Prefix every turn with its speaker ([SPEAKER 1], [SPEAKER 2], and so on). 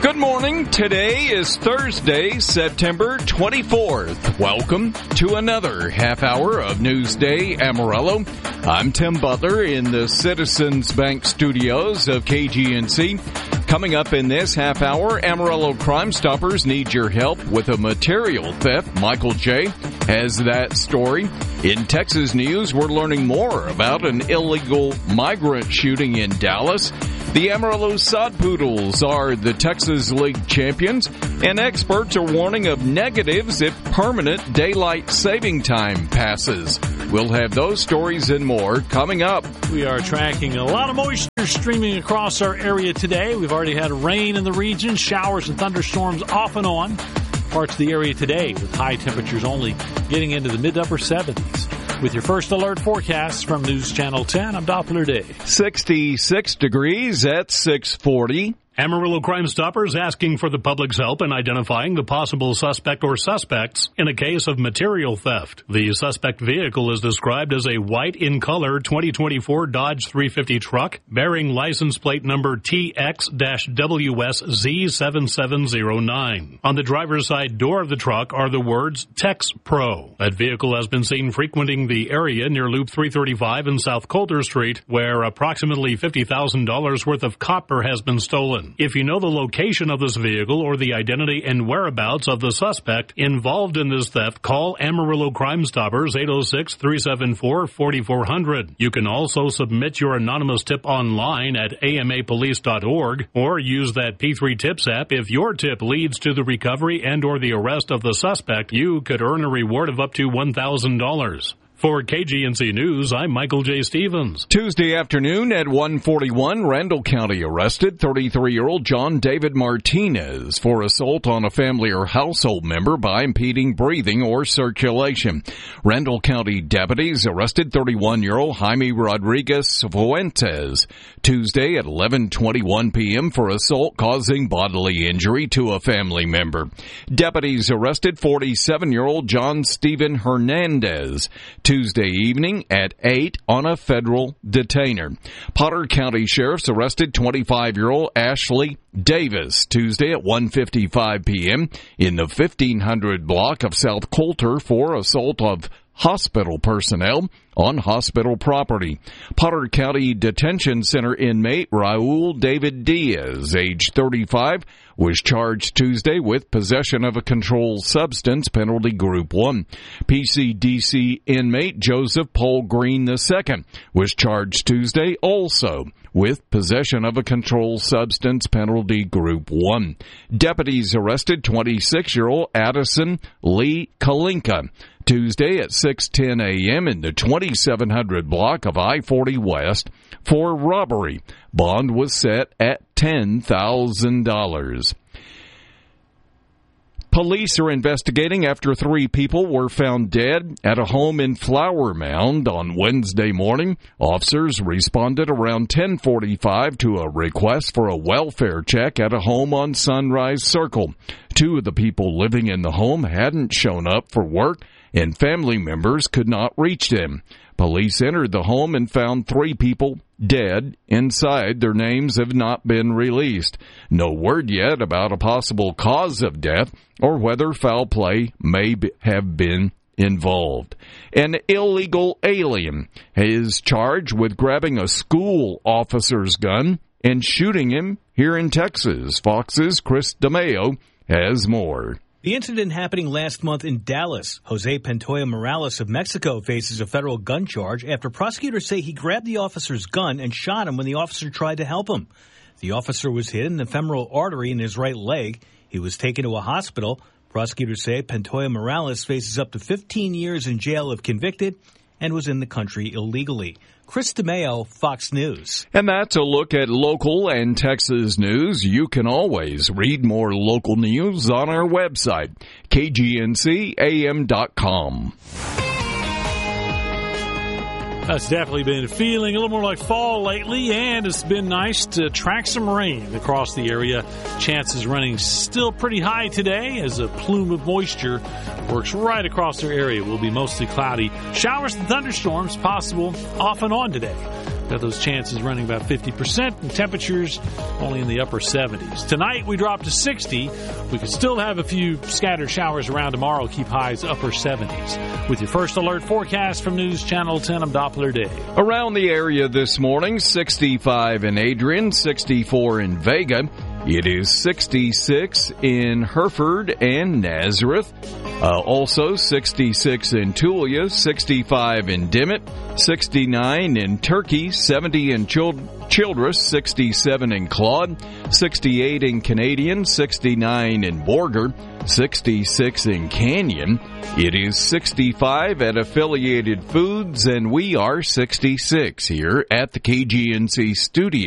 [SPEAKER 1] Good morning. Today is Thursday, September 24th. Welcome to another half hour of Newsday Amarillo. I'm Tim Butler in the Citizens Bank studios of KGNC. Coming up in this half hour, Amarillo Crime Stoppers need your help with a material theft. Michael J. has that story. In Texas news, we're learning more about an illegal migrant shooting in Dallas. The Amarillo Sod Poodles are the Texas League champions, and experts are warning of negatives if permanent daylight saving time passes. We'll have those stories and more coming up.
[SPEAKER 2] We are tracking a lot of moisture streaming across our area today. We've already had rain in the region, showers and thunderstorms off and on parts of the area today, with high temperatures only getting into the mid-upper 70s. With your first alert forecast from News Channel 10, I'm Doppler Day.
[SPEAKER 1] 66 degrees at 640.
[SPEAKER 3] Amarillo Crime Stoppers asking for the public's help in identifying the possible suspect or suspects in a case of material theft. The suspect vehicle is described as a white in color 2024 Dodge 350 truck bearing license plate number TX-WSZ7709. On the driver's side door of the truck are the words Tex Pro. That vehicle has been seen frequenting the area near Loop 335 and South Coulter Street, where approximately $50,000 worth of copper has been stolen. If you know the location of this vehicle or the identity and whereabouts of the suspect involved in this theft, call Amarillo Crime Stoppers 806-374-4400. You can also submit your anonymous tip online at amapolice.org or use that P3 Tips app. If your tip leads to the recovery and or the arrest of the suspect, you could earn a reward of up to $1,000. For KGNC News, I'm Michael J. Stevens.
[SPEAKER 1] Tuesday afternoon at 1:41, Randall County arrested 33-year-old John David Martinez for assault on a family or household member by impeding breathing or circulation. Randall County deputies arrested 31-year-old Jaime Rodriguez Fuentes Tuesday at 11:21 p.m. for assault causing bodily injury to a family member. Deputies arrested 47-year-old John Steven Hernandez Tuesday evening at 8 on a federal detainer. Potter County Sheriff's arrested 25-year-old Ashley Davis Tuesday at 1:55 p.m. in the 1500 block of South Coulter for assault of hospital personnel on hospital property. Potter County Detention Center inmate Raul David Diaz, age 35, was charged Tuesday with possession of a controlled substance, penalty group 1. PCDC inmate Joseph Paul Green II was charged Tuesday also with possession of a controlled substance, penalty group 1. Deputies arrested 26-year-old Addison Lee Kalinka Tuesday at 6:10 a.m. in the 2700 block of I-40 West for robbery. Bond was set at $10,000. Police are investigating after 3 people were found dead at a home in Flower Mound on Wednesday morning. Officers responded around 10:45 to a request for a welfare check at a home on Sunrise Circle. 2 of the people living in the home hadn't shown up for work, and family members could not reach them. Police entered the home and found 3 people dead inside. Their names have not been released. No word yet about a possible cause of death or whether foul play may have been involved. An illegal alien is charged with grabbing a school officer's gun and shooting him here in Texas. Fox's Chris DeMeo has more.
[SPEAKER 4] The incident happening last month in Dallas. Jose Pantoja Morales of Mexico faces a federal gun charge after prosecutors say he grabbed the officer's gun and shot him when the officer tried to help him. The officer was hit in the femoral artery in his right leg. He was taken to a hospital. Prosecutors say Pantoja Morales faces up to 15 years in jail if convicted and was in the country illegally. Chris DeMeo, Fox News.
[SPEAKER 1] And that's a look at local and Texas news. You can always read more local news on our website, kgncam.com.
[SPEAKER 2] That's definitely been feeling a little more like fall lately, and it's been nice to track some rain across the area. Chances running still pretty high today as a plume of moisture works right across our area. Will be mostly cloudy. Showers and thunderstorms possible off and on today. Got those chances running about 50%, and temperatures only in the upper 70s. Tonight, we drop to 60. We could still have a few scattered showers around tomorrow, keep highs upper 70s. With your first alert forecast from News Channel 10, I'm Doppler Day.
[SPEAKER 1] Around the area this morning, 65 in Adrian, 64 in Vega. It is 66 in Hereford and Nazareth. Also 66 in Tulia, 65 in Dimmitt, 69 in Turkey, 70 in Childress, 67 in Claude, 68 in Canadian, 69 in Borger, 66 in Canyon. It is 65 at Affiliated Foods, and we are 66 here at the KGNC studio.